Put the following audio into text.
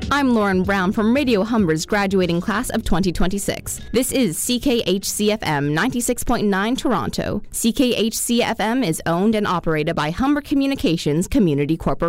I'm Lauren Brown from Radio Humber's graduating class of 2026. This is CKHC-FM 96.9 Toronto. CKHC-FM is owned and operated by Humber Communications Community Corporation.